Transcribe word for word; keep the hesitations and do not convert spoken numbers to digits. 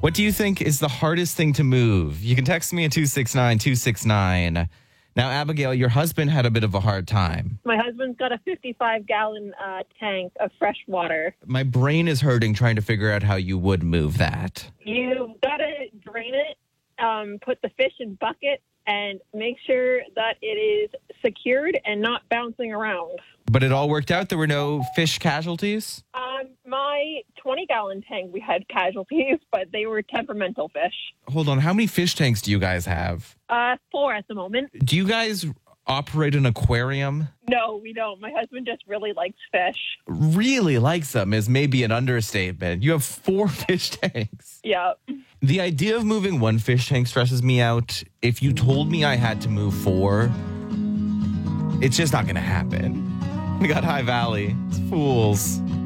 What do you think is the hardest thing to move? You can text me at two six nine two six nine. Now, Abigail, your husband had a bit of a hard time. My husband's got a fifty-five gallon uh, tank of fresh water. My brain is hurting trying to figure out how you would move that. You've got to drain it, um, put the fish in bucket, and make sure that it is secured and not bouncing around. But it all worked out? There were no fish casualties? Um, my twenty gallon tank, we had casualties, but they were temperamental fish. Hold on. How many fish tanks do you guys have? Uh, four at the moment. Do you guys operate an aquarium? No, we don't. My husband just really likes fish. Really likes them is maybe an understatement. You have four fish tanks. Yeah. The idea of moving one fish tank stresses me out. If you told me I had to move four, it's just not going to happen. We got High Valley. It's fools.